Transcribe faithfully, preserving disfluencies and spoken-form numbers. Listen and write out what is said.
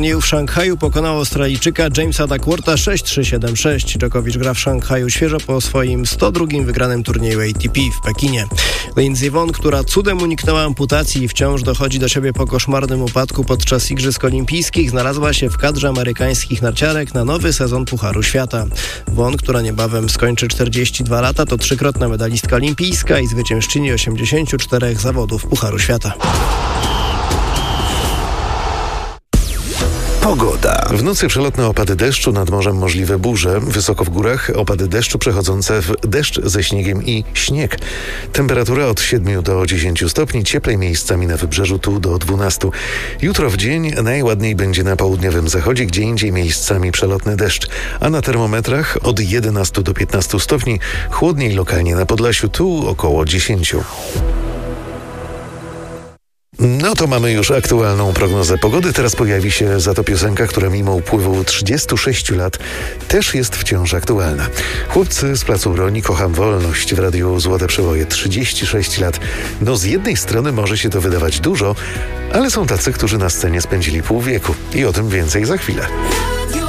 turnieju w Szanghaju pokonał Australijczyka Jamesa Duckwortha sześć trzy siedem sześć. Djokovic gra w Szanghaju świeżo po swoim sto drugim wygranym turnieju A T P w Pekinie. Lindsey Vonn, która cudem uniknęła amputacji i wciąż dochodzi do siebie po koszmarnym upadku podczas Igrzysk Olimpijskich, znalazła się w kadrze amerykańskich narciarek na nowy sezon Pucharu Świata. Vonn, która niebawem skończy czterdzieści dwa lata, to trzykrotna medalistka olimpijska i zwyciężczyni osiemdziesięciu czterech zawodów Pucharu Świata. Pogoda. W nocy przelotne opady deszczu, nad morzem możliwe burze, wysoko w górach opady deszczu przechodzące w deszcz ze śniegiem i śnieg. Temperatura od siedmiu do dziesięciu stopni, cieplej miejscami na wybrzeżu tu do dwunastu. Jutro w dzień najładniej będzie na południowym zachodzie, gdzie indziej miejscami przelotny deszcz, a na termometrach od jedenastu do piętnastu stopni, chłodniej lokalnie na Podlasiu, tu około dziesięciu. No to mamy już aktualną prognozę pogody. Teraz pojawi się za to piosenka, która mimo upływu trzydziestu sześciu lat też jest wciąż aktualna. Chłopcy z placu Broni, Kocham wolność w radiu Złote Przewoje. trzydzieści sześć lat. No z jednej strony może się to wydawać dużo, ale są tacy, którzy na scenie spędzili pół wieku. I o tym więcej za chwilę.